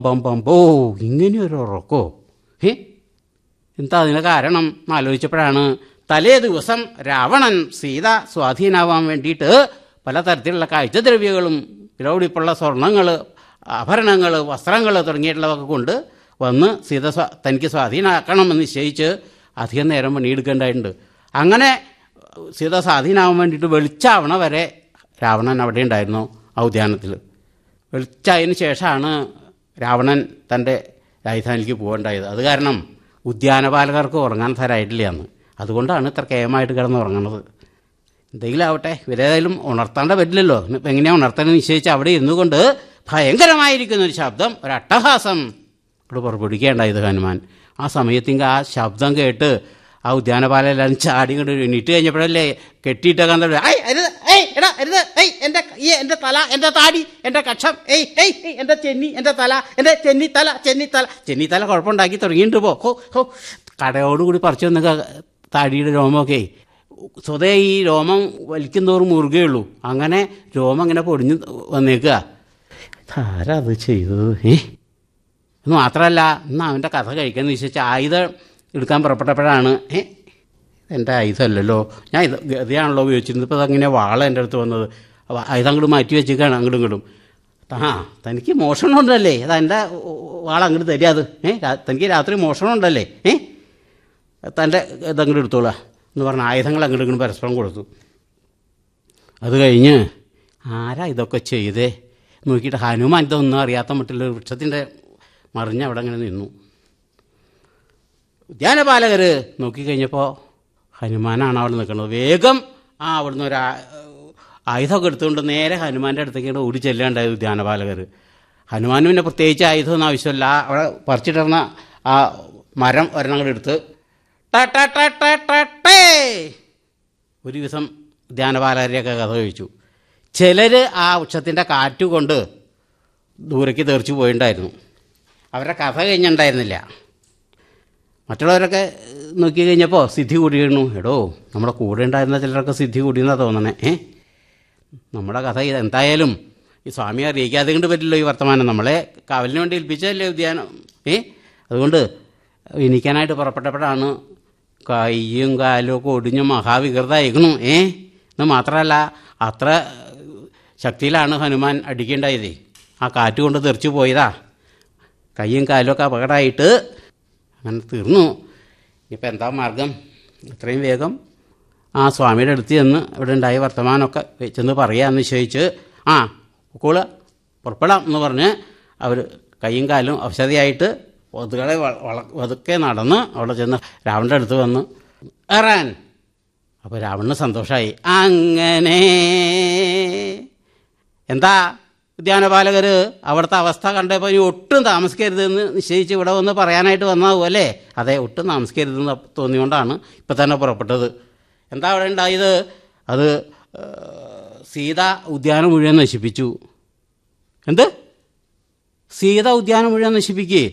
ബമ്പോ ഇങ്ങനെയൊരു ഉറക്കോ? എന്താ അതിന് കാരണം എന്നാലോചിച്ചപ്പോഴാണ് തലേ ദിവസം രാവണൻ സീത സ്വാധീനാവാൻ വേണ്ടിയിട്ട് പലതരത്തിലുള്ള കാഴ്ചദ്രവ്യങ്ങളും വിലപിടിപ്പുള്ള സ്വർണ്ണങ്ങൾ, ആഭരണങ്ങൾ, വസ്ത്രങ്ങൾ തുടങ്ങിയിട്ടുള്ളതൊക്കെ കൊണ്ട് വന്ന് സീത തനിക്ക് സ്വാധീനമാക്കണമെന്ന് നിശ്ചയിച്ച് അധികം നേരം പണിയെടുക്കേണ്ടതായിട്ടുണ്ട്. അങ്ങനെ സീത സ്വാധീനമാവാൻ വേണ്ടിയിട്ട് വെളിച്ചാവണ വരെ രാവണൻ അവിടെ ഉണ്ടായിരുന്നു ആ ഉദ്യാനത്തിൽ. വെളിച്ചായതിനു ശേഷമാണ് രാവണൻ തൻ്റെ രാജധാനിക്ക് പോകേണ്ടായത്. അത് കാരണം ഉദ്യാനപാലകർക്ക് ഉറങ്ങാൻ തരായിട്ടില്ല എന്ന്. അതുകൊണ്ടാണ് ഇത്ര കേമായിട്ട് കിടന്ന് ഉറങ്ങുന്നത്. എന്തെങ്കിലും ആവട്ടെ, ഇവരേതായാലും ഉണർത്താണ്ട പറ്റില്ലല്ലോ. ഇപ്പം എങ്ങനെയാണ് ഉണർത്താൻ നിശ്ചയിച്ച് അവിടെ ഇരുന്നു കൊണ്ട് ഭയങ്കരമായിരിക്കുന്നൊരു ശബ്ദം, ഒരു അട്ടഹാസം ഇവിടെ പുറപ്പെടുവിക്കേണ്ടായത് ഹനുമാൻ. ആ സമയത്തിങ്ക ആ ശബ്ദം കേട്ട് ആ ഉദ്യാനപാലെല്ലാം ചാടി കൊണ്ട് എണീറ്റ് കഴിഞ്ഞപ്പോഴല്ലേ കെട്ടിയിട്ടൊക്കെ എൻ്റെ തല, എൻ്റെ താടി, എൻ്റെ കക്ഷം, എൻ്റെ ചെന്നി, എൻ്റെ തല, എൻ്റെ ചെന്നിത്തല കുഴപ്പമുണ്ടാക്കി തുടങ്ങിയിട്ട് ഹോ കടയോടുകൂടി പറിച്ചു വന്നൊക്കെ താടിയുടെ രോമമൊക്കെ സ്വതേ ഈ രോമം വലിക്കുന്നോറും മുറുകയുള്ളൂ. അങ്ങനെ രോമം ഇങ്ങനെ പൊടിഞ്ഞ് വന്നേക്കുക. ആരാ അത് ചെയ്തത്? എന്ന് മാത്രമല്ല, ഇന്ന് അവൻ്റെ കഥ കഴിക്കാൻ നിശ്ചയിച്ച ആയുധം എടുക്കാൻ പുറപ്പെട്ടപ്പോഴാണ് എൻ്റെ ആയുധമല്ലല്ലോ, ഞാൻ ഇത് ഗതിയാണല്ലോ ഉപയോഗിച്ചിരുന്നത്, ഇപ്പോൾ അതങ്ങനെ വാള എൻ്റെ അടുത്ത് വന്നത്. ആയുധം അങ്ങോട്ട് മാറ്റി വെച്ചേക്കാണ് അങ്ങോട്ടും ഇങ്ങോട്ടും. തനിക്ക് മോഷണം ഉണ്ടല്ലേ, അതാ എൻ്റെ വാള അങ്ങോട്ട് തരിക. തനിക്ക് രാത്രി മോഷണം ഉണ്ടല്ലേ, തൻ്റെ ഇതങ്ങോട്ട് എടുത്തോളാം എന്ന് പറഞ്ഞ ആയുധങ്ങൾ അങ്ങോട്ടും ഇങ്ങോട്ടും പരസ്പരം കൊടുത്തു. അത് കഴിഞ്ഞ് ആരാ ഇതൊക്കെ ചെയ്തേ നോക്കിയിട്ട് ഹനുമാൻ ഇതൊന്നും അറിയാത്ത മറ്റുള്ള വൃക്ഷത്തിൻ്റെ മറിഞ്ഞ് അവിടെ അങ്ങനെ നിന്നു. ഉദ്യാനപാലകർ നോക്കിക്കഴിഞ്ഞപ്പോൾ ഹനുമാനാണ് അവിടെ നിൽക്കുന്നത്. വേഗം അവിടുന്ന് ഒരു ആയുധമൊക്കെ എടുത്തുകൊണ്ട് നേരെ ഹനുമാൻ്റെ അടുത്തേക്ക് ഓടി ചെല്ലേണ്ടായത് ഉദ്യാനപാലകർ. ഹനുമാനും പിന്നെ പ്രത്യേകിച്ച് ആയുധമൊന്നും ആവശ്യമില്ല. അവിടെ പറിച്ചിട്ടിരുന്ന ആ മരം ഒരെണ്ണം എടുത്ത് ഒരു ദിവസം ഉദ്യാനപാലകരെയൊക്കെ കഥ കഴിച്ചു. ചിലർ ആ വൃക്ഷത്തിൻ്റെ കാറ്റുകൊണ്ട് ദൂരേക്ക് തെറിച്ചു പോയിട്ടുണ്ടായിരുന്നു. അവരുടെ കഥ കഴിഞ്ഞിട്ടുണ്ടായിരുന്നില്ല. മറ്റുള്ളവരൊക്കെ നോക്കി കഴിഞ്ഞപ്പോൾ സിദ്ധി കൂടിയിരുന്നു. എടോ, നമ്മുടെ കൂടെ ഉണ്ടായിരുന്ന ചിലരൊക്കെ സിദ്ധി കൂടിയെന്നാണ് തോന്നണേ. നമ്മുടെ കഥ എന്തായാലും ഈ സ്വാമിയെ അറിയിക്കാതെ കൊണ്ട് പറ്റില്ലോ ഈ വർത്തമാനം. നമ്മളെ കാവലിന് വേണ്ടി ഏൽപ്പിച്ചതല്ലേ ഉദ്യാനം. അതുകൊണ്ട് എണീക്കാനായിട്ട് പുറപ്പെട്ടപ്പോഴാണ് കയ്യും കാലും ഒക്കെ ഒടിഞ്ഞ് മഹാവികൃതമായിരിക്കണു. എന്ന് മാത്രമല്ല, അത്ര ശക്തിയിലാണ് ഹനുമാൻ അടിക്കേണ്ടായത്. ആ കാറ്റ് കൊണ്ട് തെറിച്ചു പോയതാ. കയ്യും കാലുമൊക്കെ അപകടമായിട്ട് അങ്ങനെ തീർന്നു. ഇപ്പം എന്താ മാർഗം? എത്രയും വേഗം ആ സ്വാമിയുടെ അടുത്ത് ചെന്ന് ഇവിടെ ഉണ്ടായ വർത്തമാനമൊക്കെ ചെന്ന് പറയാമെന്ന് നിശ്ചയിച്ച് കൂള് പുറപ്പെടാം എന്ന് പറഞ്ഞ് അവർ കയ്യും കാലും ഔഷധിയായിട്ട് ഒതുകളെ ഒതുക്കെ നടന്ന് അവിടെ ചെന്ന് രാവണൻ്റെ അടുത്ത് വന്ന് ഏറാൻ. അപ്പോൾ രാവണന് സന്തോഷമായി. അങ്ങനെ എന്താ ഉദ്യാനപാലകർ അവിടുത്തെ അവസ്ഥ കണ്ടപ്പോൾ ഇനി ഒട്ടും താമസിക്കരുതെന്ന് നിശ്ചയിച്ച് ഇവിടെ വന്ന് പറയാനായിട്ട് വന്നതാവും അല്ലേ? അതെ, ഒട്ടും താമസിക്കരുതെന്ന് തോന്നിയോണ്ടാണ് ഇപ്പം തന്നെ പുറപ്പെട്ടത്. എന്താ അവിടെ ഉണ്ടായത്? അത് സീത ഉദ്യാനം മുഴുവൻ നശിപ്പിച്ചു. എന്ത്? സീത ഉദ്യാനം മുഴുവൻ നശിപ്പിക്കേ?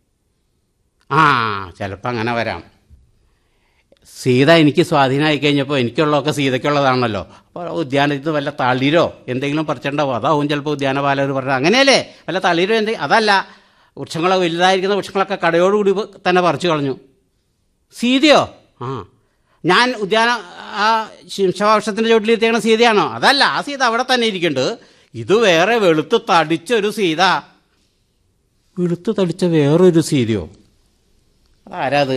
ചിലപ്പോൾ അങ്ങനെ വരാം. സീത എനിക്ക് സ്വാധീനമായി കഴിഞ്ഞപ്പോൾ എനിക്കുള്ളതൊക്കെ സീതയ്ക്കുള്ളതാണല്ലോ. അപ്പോൾ ഉദ്യാനത്തിൽ വല്ല തളിരോ എന്തെങ്കിലും പറിച്ചിട്ടുണ്ടാവും. അതാവും ചിലപ്പോൾ ഉദ്യാനപാലകർ പറഞ്ഞത്. അങ്ങനെയല്ലേ, വല്ല തളിരോ അതല്ല, വൃക്ഷങ്ങളൊക്കെ വലുതായിരിക്കുന്ന വൃക്ഷങ്ങളൊക്കെ കടയോടുകൂടി തന്നെ പറിച്ചു കളഞ്ഞു. സീതയോ? ഞാൻ ആ ശിംശവൃക്ഷത്തിൻ്റെ ചോട്ടിലിരുത്തിയേക്കണ സീതയാണോ? അതല്ല, ആ സീത അവിടെ തന്നെ ഇരിക്കുന്നുണ്ട്. ഇത് വേറെ വെളുത്ത് തടിച്ചൊരു സീത. വെളുത്ത് തടിച്ച വേറൊരു സീതയോ? അതാരാത്?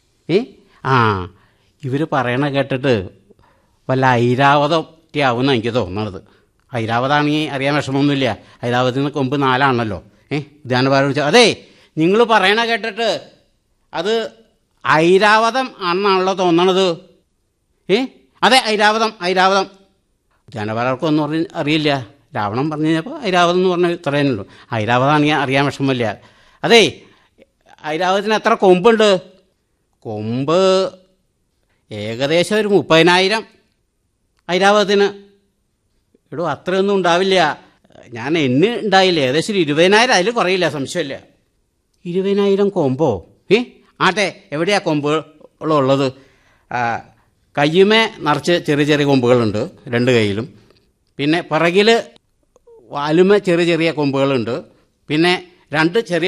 ഇവർ പറയണ കേട്ടിട്ട് വല്ല ഐരാവതമൊക്കെ ആവുമെന്ന് എനിക്ക് തോന്നണത്. ഐരാവതാണെങ്കിൽ അറിയാൻ വിഷമമൊന്നുമില്ല. ഐരാവതത്തിന് കൊമ്പ് 4 ഉദ്യാനപാലകർ അതെ, നിങ്ങൾ പറയണ കേട്ടിട്ട് അത് ഐരാവതം ആണെന്നാണല്ലോ തോന്നണത്. അതെ, ഐരാവതം. ഉദ്യാനപാലകർക്കൊന്നും അറിയില്ല. രാവണൻ പറഞ്ഞു കഴിഞ്ഞപ്പോൾ ഐരാവതം എന്ന് പറഞ്ഞാൽ ഇത്രയേനുള്ളൂ. ഐരാവതാണെങ്കിൽ അറിയാൻ വിഷമമില്ല. അതെ, ഐരാവതത്തിന് എത്ര കൊമ്പുണ്ട്? കൊമ്പ് ഏകദേശം ഒരു 30,000 ഐരാവതത്തിന്. അത്രയൊന്നും ഉണ്ടാവില്ല. ഞാൻ ഉണ്ടായില്ല. ഏകദേശം ഒരു 20,000, അതിൽ കുറയില്ല, സംശയമില്ല. 20,000 കൊമ്പോ? ആട്ടെ, എവിടെയാണ് കൊമ്പുകളുള്ളത്? കയ്യുമേ നിറച്ച് ചെറിയ ചെറിയ കൊമ്പുകളുണ്ട് 2 കൈയിലും. പിന്നെ പിറകിൽ വാലുമേ ചെറിയ ചെറിയ കൊമ്പുകളുണ്ട്. പിന്നെ രണ്ട് ചെറിയ